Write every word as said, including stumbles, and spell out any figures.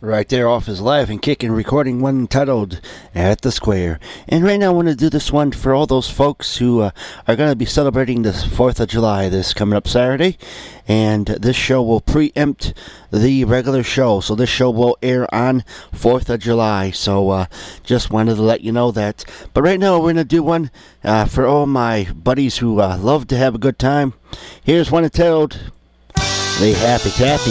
Right there off his live and kicking, recording one entitled At the Square. And right now I want to do this one for all those folks who uh, are going to be celebrating the fourth of July this coming up Saturday. And this show will preempt the regular show. So this show will air on fourth of July. So uh, just wanted to let you know that. But right now we're going to do one uh, for all my buddies who uh, love to have a good time. Here's one entitled The Happy Tappy.